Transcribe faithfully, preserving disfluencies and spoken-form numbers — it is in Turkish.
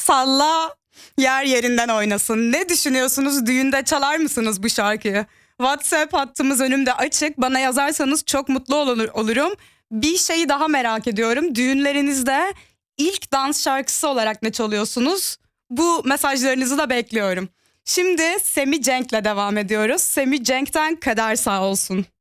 Salla, yer yerinden oynasın. Ne düşünüyorsunuz? Düğünde çalar mısınız bu şarkıyı? WhatsApp hattımız önümde açık. Bana yazarsanız çok mutlu olur, olurum. Bir şeyi daha merak ediyorum. Düğünlerinizde ilk dans şarkısı olarak ne çalıyorsunuz? Bu mesajlarınızı da bekliyorum. Şimdi Semih Cenk'le devam ediyoruz. Semih Cenk'ten Kader Sağ Olsun.